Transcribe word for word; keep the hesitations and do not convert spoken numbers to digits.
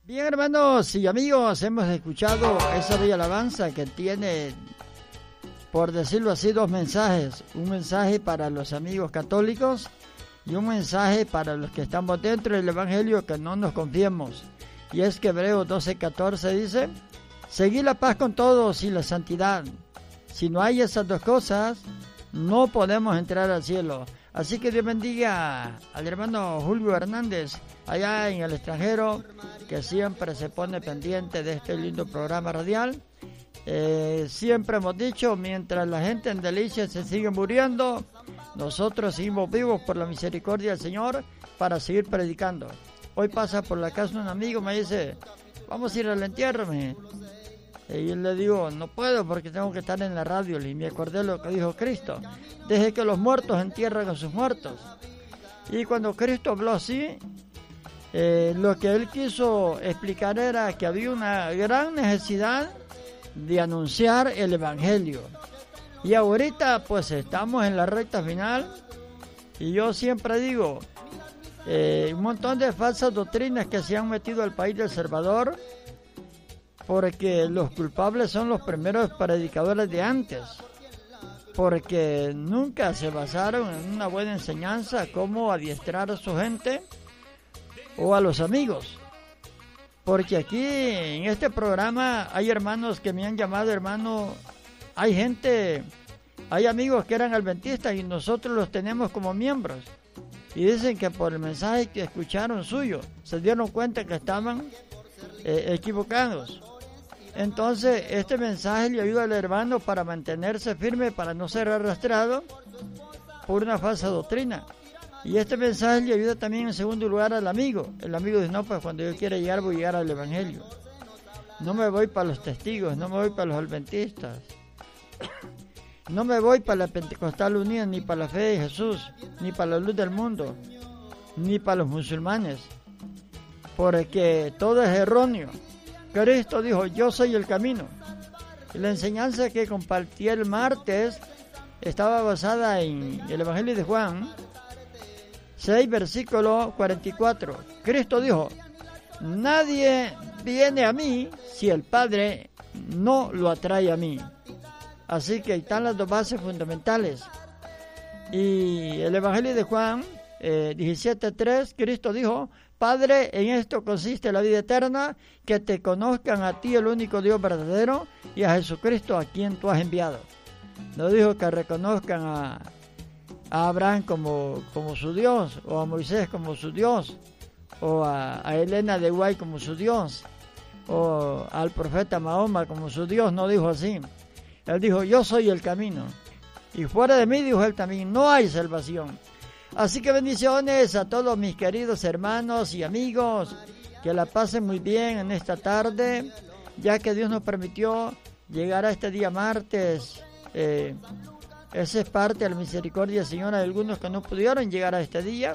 Bien, hermanos y amigos, hemos escuchado esa bella alabanza que tiene, por decirlo así, dos mensajes. Un mensaje para los amigos católicos y un mensaje para los que estamos dentro del Evangelio, que no nos confiemos. Y es que Hebreos doce catorce dice: seguid la paz con todos y la santidad. Si no hay esas dos cosas, no podemos entrar al cielo. Así que Dios bendiga al hermano Julio Hernández, allá en el extranjero, que siempre se pone pendiente de este lindo programa radial. Eh, siempre hemos dicho, mientras la gente en Delicia se sigue muriendo, nosotros seguimos vivos por la misericordia del Señor para seguir predicando. Hoy pasa por la casa un amigo, me dice: vamos a ir al entierro, me. Y yo le digo: no puedo porque tengo que estar en la radio. Y me acordé lo que dijo Cristo: deje que los muertos entierren a sus muertos. Y cuando Cristo habló así, eh, lo que él quiso explicar era que había una gran necesidad de anunciar el Evangelio. Y ahorita pues estamos en la recta final, y yo siempre digo, eh, un montón de falsas doctrinas que se han metido al país del Salvador, porque los culpables son los primeros predicadores de antes, porque nunca se basaron en una buena enseñanza, cómo adiestrar a su gente o a los amigos. Porque aquí en este programa hay hermanos que me han llamado hermano, hay gente, hay amigos que eran adventistas y nosotros los tenemos como miembros, y dicen que por el mensaje que escucharon suyo se dieron cuenta que estaban eh, equivocados. Entonces este mensaje le ayuda al hermano para mantenerse firme, para no ser arrastrado por una falsa doctrina. Y este mensaje le ayuda también en segundo lugar al amigo. El amigo dice: no, pues cuando yo quiera llegar voy a llegar al Evangelio. No me voy para los testigos, no me voy para los adventistas, no me voy para la Pentecostal Unida, ni para la fe de Jesús, ni para la luz del mundo, ni para los musulmanes, porque todo es erróneo. Cristo dijo: yo soy el camino. Y la enseñanza que compartí el martes estaba basada en el Evangelio de Juan seis, versículo cuarenta y cuatro. Cristo dijo: nadie viene a mí si el Padre no lo atrae a mí. Así que ahí están las dos bases fundamentales. Y el Evangelio de Juan eh, diecisiete tres, Cristo dijo: Padre, en esto consiste la vida eterna, que te conozcan a ti, el único Dios verdadero, y a Jesucristo, a quien tú has enviado. No dijo que reconozcan a, a Abraham como, como su Dios, o a Moisés como su Dios, o a, a Elena de Guay como su Dios, o al profeta Mahoma como su Dios. No dijo así. Él dijo: yo soy el camino, y fuera de mí, dijo él también, no hay salvación. Así que bendiciones a todos mis queridos hermanos y amigos, que la pasen muy bien en esta tarde, ya que Dios nos permitió llegar a este día martes. Eh, esa es parte de la misericordia del Señor. Hay algunos que no pudieron llegar a este día,